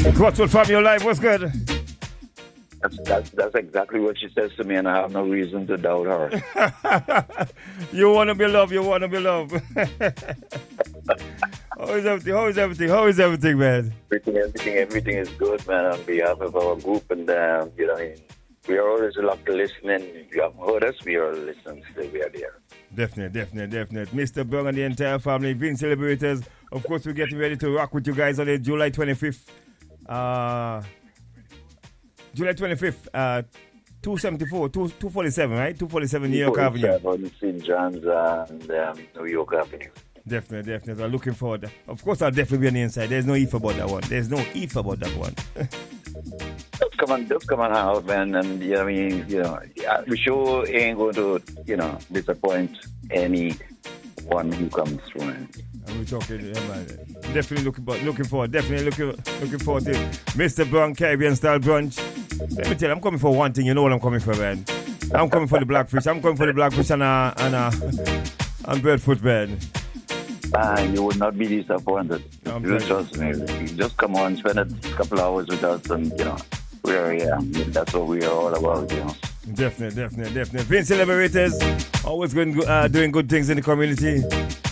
Cotswold from your life, what's good? That's exactly what she says to me, and I have no reason to doubt her. You want to be loved, you want to be loved. How is everything, man? Everything is good, man, on behalf of our group, and, we are always love to listening. If you haven't heard us, we are listening, so we are there. Definitely. Mr. Bung and the entire family, being celebrators. Of course, we're getting ready to rock with you guys on the July 25th. July 25th, 247, right? 247 New York Avenue. St. John's and New York Avenue. Definitely. I'm looking forward. Of course, I'll definitely be on the inside. There's no if about that one. Just come on out, man, and we sure ain't going to, disappoint anyone who comes through. Man. And we're talking, definitely looking forward to Mr. Brown Caribbean Style Brunch. Let me tell you, I'm coming for one thing. You know what I'm coming for, man. I'm coming for the blackfish. I'm coming for the blackfish and breadfruit, man. You would not be disappointed. Trust me. Just come on, spend a couple hours with us, and we're here. That's what we are all about, Definitely. Being celebrators, always doing good things in the community.